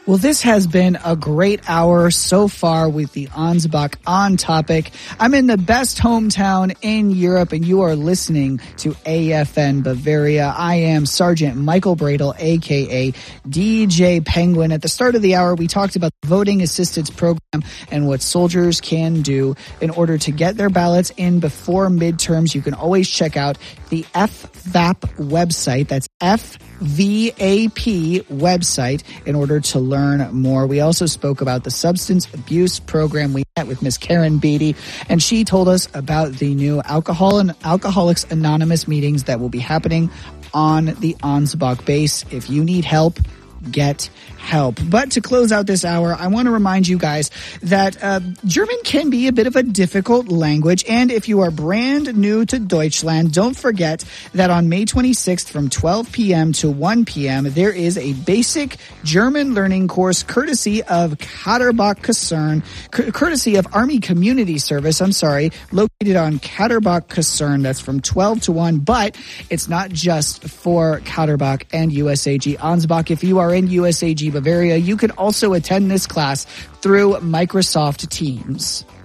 Well, this has been a great hour so far with the Ansbach on topic. I'm in the best hometown in Europe, and you are listening to AFN Bavaria. I am Sergeant Michael Bradle, a.k.a. DJ Penguin. At the start of the hour, we talked about the voting assistance program and what soldiers can do in order to get their ballots in before midterms. You can always check out the FVAP website. That's FVAP website in order to learn more. We also spoke about the substance abuse program. We met with Miss Karen Beatty, and she told us about the new Alcohol and Alcoholics Anonymous meetings that will be happening on the Ansbach base. If you need help, get help. But to close out this hour, I want to remind you guys that German can be a bit of a difficult language, and if you are brand new to Deutschland, don't forget that on May 26th from 12 p.m. to 1 p.m. there is a basic German learning course courtesy of Kaderbach Kaserne, courtesy of Army Community Service, located on Kaderbach Kaserne. That's from 12 to 1, but it's not just for Kaderbach and USAG Ansbach. If you are in USAG Bavaria, you can also attend this class through Microsoft Teams.